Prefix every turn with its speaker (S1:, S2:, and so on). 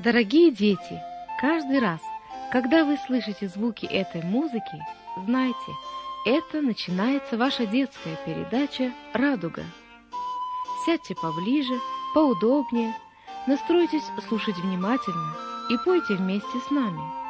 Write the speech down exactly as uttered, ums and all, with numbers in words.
S1: Дорогие дети, каждый раз, когда вы слышите звуки этой музыки, знайте, это начинается ваша детская передача «Радуга». Сядьте поближе, поудобнее, настройтесь слушать внимательно и пойте вместе с нами.